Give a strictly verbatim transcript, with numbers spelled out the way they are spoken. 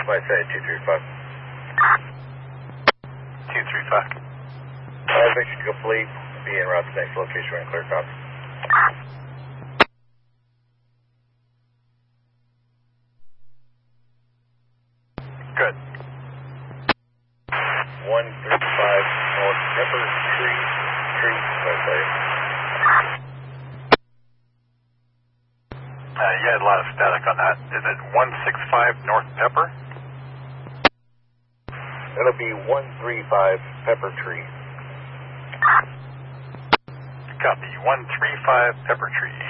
I say two three five. two three five. Uh, mission complete. Be en route to the next location. We're in clear copy. Good. one three five North Pepper Tree Street. Okay. Uh, you had a lot of static on that. Is it one six five North Pepper? It'll be one three five Pepper Tree. Copy. one three five Pepper Tree.